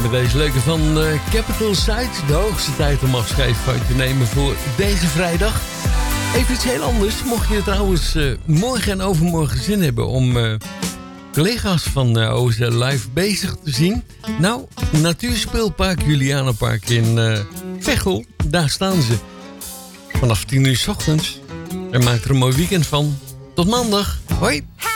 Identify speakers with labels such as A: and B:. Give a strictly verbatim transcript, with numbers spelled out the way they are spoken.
A: met deze leuke van uh, Capital Site. De hoogste tijd om afscheid van je te nemen voor deze vrijdag. Even iets heel anders. Mocht je trouwens uh, morgen en overmorgen zin hebben om uh, collega's van uh, O Z Live bezig te zien. Nou, Natuurspeelpark Julianenpark in uh, Veghel. Daar staan ze. Vanaf tien uur 's ochtends. En maak er een mooi weekend van. Tot maandag. Hoi.